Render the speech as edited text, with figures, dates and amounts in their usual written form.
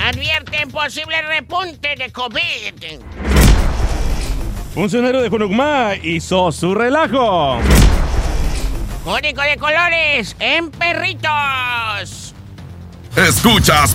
Advierten posible repunte de COVID. Funcionario de Junucmá hizo su relajo. Código de colores en perritos. Escuchas